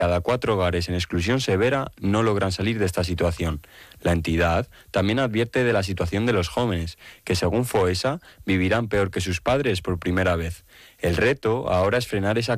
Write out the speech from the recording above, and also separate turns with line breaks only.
cada 4 hogares en exclusión severa no logran salir de esta situación. La entidad también advierte de la situación de los jóvenes, que según FOESA vivirán peor que sus padres por primera vez. El reto ahora es frenar esa